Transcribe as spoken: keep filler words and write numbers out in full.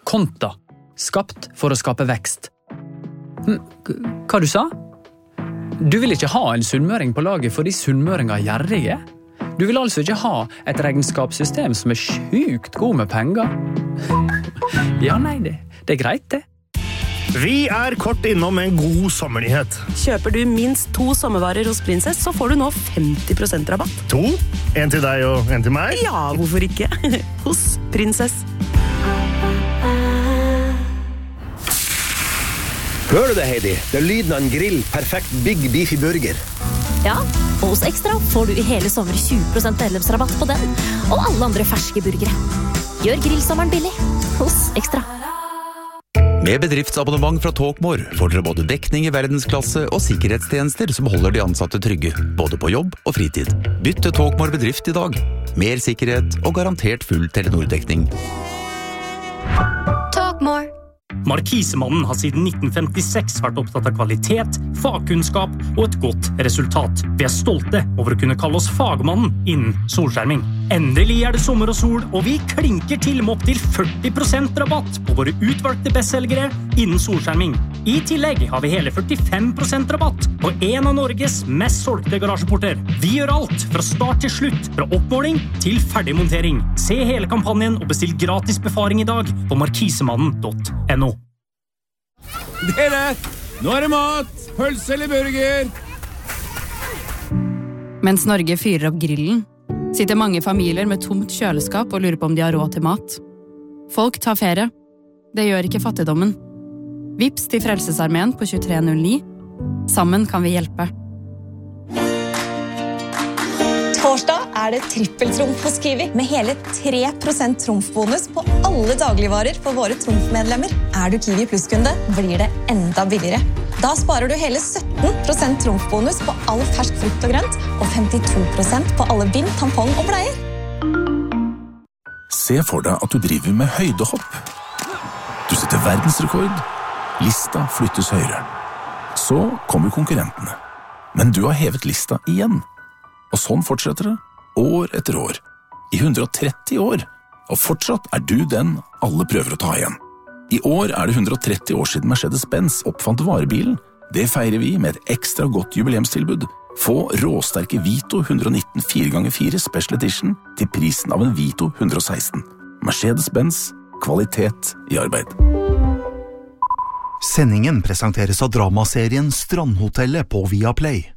Konta. Skapt for å skape vekst. Hm, hva du sa? Du vil ikke ha en sunnmøring på laget fordi sunnmøringer er gjerrige? Du vil altså ikke ha et regnskapssystem som er sjukt god med penger? Ja, nei, det, det er greit det. Vi er kort innom en god sommernyhet. Kjøper du minst to sommervarer hos Princess, så får du nå femti prosent rabatt. To? En til deg og en til meg? Ja, hvorfor ikke? Hos Princess. Hører du det, Heidi? Det er lyden av en grill, perfekt Big Beefy Burger. Ja, og hos Extra får du i hele sommer tjue prosent medlemsrabatt på den, og alle andre ferske burgere. Gjør grillsommeren billig hos Extra. Med bedriftsabonnement fra Talkmore får dere både dekning i verdensklasse og sikkerhetstjenester som holder de ansatte trygge, både på jobb og fritid. Bytt til Talkmore bedrift i dag. Mer sikkerhet og garantert full Telenor-dekning. Talkmore. Markisemannen har siden nitten femtiseks vært opptatt av kvalitet, fagkunnskap og et godt resultat. Vi er stolte over å kunne kalle oss fagmannen innen solskjerming. Endelig er det sommer og sol, og vi klinker til med opp til førti prosent rabatt på våre utvalgte bestselgere innen solskjerming. I tillegg har vi hele førtifem prosent rabatt på en av Norges mest solgte garasjeporter. Vi gjør alt fra start til slutt, fra oppmåling til ferdigmontering. Se hele kampanjen og bestill gratis befaring i dag på markisemannen punktum no. Dere, nå er det mat! Pølse eller burger? Mens Norge fyrer opp grillen, sitter mange familier med tomt kjøleskap og lurer på om de har råd til mat. Folk tar ferie. Det gjør ikke fattigdommen. Vips til Frelsesarmeen på tjuetre null ni. Sammen kan vi hjelpe. Torsdag er det trippeltrumf hos Kiwi, med hele tre prosent trumfbonus på alle dagligvarer for våre trumfmedlemmer. Er du Kiwi Plus-kunde, blir det enda billigere. Da sparer du hele sytten prosent trumfbonus på all fersk frukt og grønt, og femtito prosent på alle bind, tampong og bleier. Se for deg at du driver med høydehopp. Du setter verdensrekord. Lista flyttes høyere. Så kommer konkurrentene. Men du har hevet lista igjen. Og sånn fortsetter det, år etter år. I hundre og tretti år. Og fortsatt er du den alle prøver å ta igjen. I år er det hundre og tretti år siden Mercedes-Benz oppfant varebilen. Det feirer vi med et ekstra godt jubileumstilbud. Få råsterke Vito one nineteen fire ganger fire Special Edition til prisen av en Vito one sixteen. Mercedes-Benz, kvalitet i arbeid. Sendingen presenteres av dramaserien Strandhotellet på Viaplay.